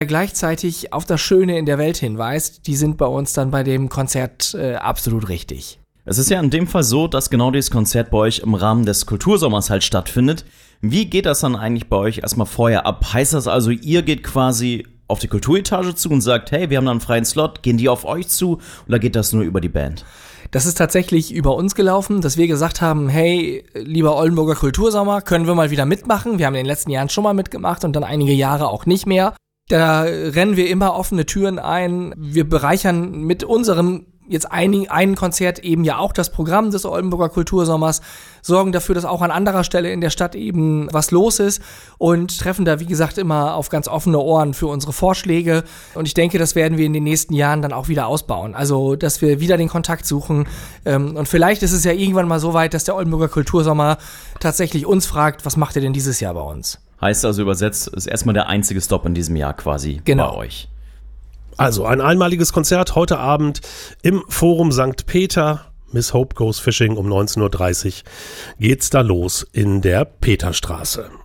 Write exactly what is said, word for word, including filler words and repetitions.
gleichzeitig auf das Schöne in der Welt hinweist, die sind bei uns dann bei dem Konzert äh, absolut richtig. Es ist ja in dem Fall so, dass genau dieses Konzert bei euch im Rahmen des Kultursommers halt stattfindet. Wie geht das dann eigentlich bei euch erstmal vorher ab? Heißt das also, ihr geht quasi auf die Kulturetage zu und sagt, hey, wir haben da einen freien Slot, gehen die auf euch zu oder geht das nur über die Band? Das ist tatsächlich über uns gelaufen, dass wir gesagt haben, hey, lieber Oldenburger Kultursommer, können wir mal wieder mitmachen? Wir haben in den letzten Jahren schon mal mitgemacht und dann einige Jahre auch nicht mehr. Da rennen wir immer offene Türen ein. Wir bereichern mit unserem jetzt ein, ein Konzert eben ja auch das Programm des Oldenburger Kultursommers, sorgen dafür, dass auch an anderer Stelle in der Stadt eben was los ist und treffen da, wie gesagt, immer auf ganz offene Ohren für unsere Vorschläge. Und ich denke, das werden wir in den nächsten Jahren dann auch wieder ausbauen. Also, dass wir wieder den Kontakt suchen. Und vielleicht ist es ja irgendwann mal so weit, dass der Oldenburger Kultursommer tatsächlich uns fragt, was macht ihr denn dieses Jahr bei uns? Heißt also übersetzt, ist erstmal der einzige Stop in diesem Jahr quasi genau. bei euch. Also ein einmaliges Konzert heute Abend im Forum Sankt Peter. Miss Hope Goes Fishing um neunzehn Uhr dreißig geht's da los in der Peterstraße.